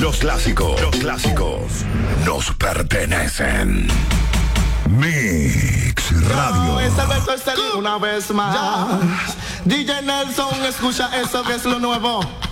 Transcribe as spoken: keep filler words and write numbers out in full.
Los clásicos, los clásicos nos pertenecen. Mix Radio. Ese beso es el una vez más. D J Nelson, escucha eso que es lo nuevo.